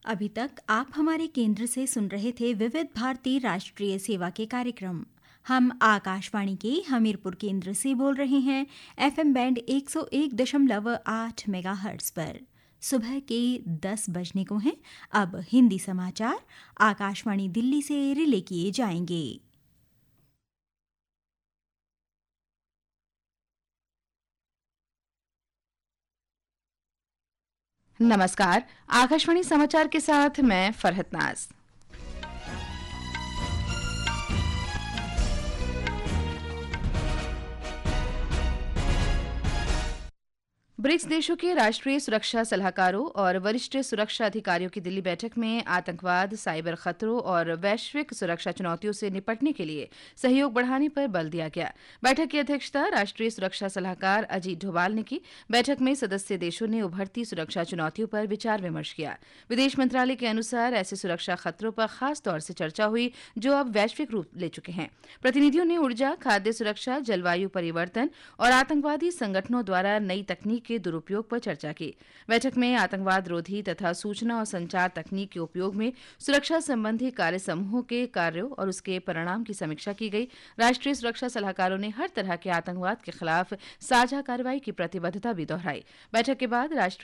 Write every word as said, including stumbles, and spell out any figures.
अभी तक आप हमारे केंद्र से सुन रहे थे विविध भारती राष्ट्रीय सेवा के कार्यक्रम। हम आकाशवाणी के हमीरपुर केंद्र से बोल रहे हैं एफएम बैंड एक सौ एक दशमलव आठ मेगाहर्ट्ज पर। सुबह के दस बजने को हैं। अब हिंदी समाचार आकाशवाणी दिल्ली से रिले किए जाएंगे। नमस्कार, आकाशवाणी समाचार के साथ मैं फरहत नाज। ब्रिक्स देशों के राष्ट्रीय सुरक्षा सलाहकारों और वरिष्ठ सुरक्षा अधिकारियों की दिल्ली बैठक में आतंकवाद, साइबर खतरों और वैश्विक सुरक्षा चुनौतियों से निपटने के लिए सहयोग बढ़ाने पर बल दिया गया। बैठक की अध्यक्षता राष्ट्रीय सुरक्षा सलाहकार अजीत डोभाल ने की। बैठक में सदस्य देशों ने उभरती सुरक्षा चुनौतियों पर विचार विमर्श किया। विदेश मंत्रालय के अनुसार ऐसे सुरक्षा खतरों पर खास तौर से चर्चा हुई जो अब वैश्विक रूप ले चुके हैं। प्रतिनिधियों ने ऊर्जा, खाद्य सुरक्षा, जलवायु परिवर्तन और आतंकवादी संगठनों द्वारा नई तकनीक के दुरुपयोग पर चर्चा की। बैठक में आतंकवाद रोधी तथा सूचना और संचार तकनीक के उपयोग में सुरक्षा संबंधी कार्य समूहों के कार्यों और उसके परिणाम की समीक्षा की गई। राष्ट्रीय सुरक्षा सलाहकारों ने हर तरह के आतंकवाद के खिलाफ साझा कार्रवाई की प्रतिबद्धता भी दोहराई। बैठक के बाद राष्ट्रीय